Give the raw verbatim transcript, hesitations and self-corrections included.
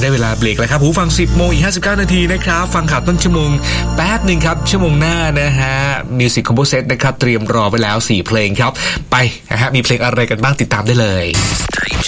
ได้เวลาเบรกแล้วครับหูฟังสิบโมงอีกห้าสิบเก้านาทีนะครับฟังข่าวต้นชั่วโมงแป๊บนึงครับชั่วโมงหน้านะฮะ Music Combo Set นะครับเตรียมรอไปแล้วสี่เพลงครับไปนะฮะมีเพลงอะไรกันบ้างติดตามได้เลย